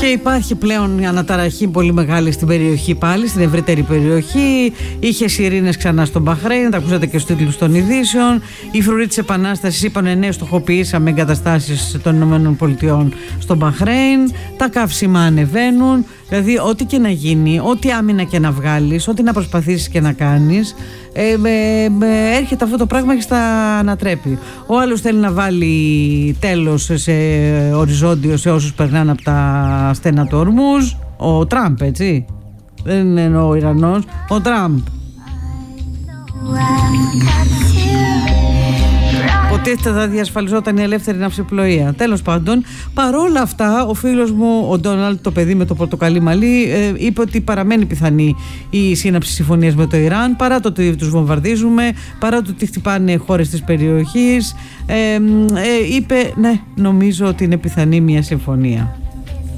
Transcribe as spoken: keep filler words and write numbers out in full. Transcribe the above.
Και υπάρχει πλέον αναταραχή πολύ μεγάλη στην περιοχή πάλι, στην ευρύτερη περιοχή. Είχε σιρήνες ξανά στον Μπαχρέιν, τα ακούσατε και στους τίτλους των ειδήσεων. Οι φρουροί της Επανάστασης είπαν ναι, στοχοποιήσαμε εγκαταστάσεις των ΗΠΑ στον Μπαχρέιν. Τα καύσιμα ανεβαίνουν. Δηλαδή, ό,τι και να γίνει, ό,τι άμυνα και να βγάλεις, ό,τι να προσπαθήσεις και να κάνεις, ε, ε, ε, έρχεται αυτό το πράγμα και στα ανατρέπει. Ο άλλος θέλει να βάλει τέλος σε οριζόντιο σε όσους περνάνε από τα στένα του Ορμούζ. Ο Τραμπ, έτσι. Δεν είναι ο Ιρανός, ο Τραμπ. Υποτίθεται θα διασφαλιζόταν η ελεύθερη ναυσιπλοεία. Τέλος πάντων, παρόλα αυτά, ο φίλος μου, ο Ντόναλντ, το παιδί με το πορτοκαλί μαλλί, ε, είπε ότι παραμένει πιθανή η σύναψη συμφωνίας με το Ιράν, παρά το ότι τους βομβαρδίζουμε, παρά το ότι χτυπάνε χώρες της περιοχής. Ε, ε, είπε, ναι, νομίζω ότι είναι πιθανή μια συμφωνία.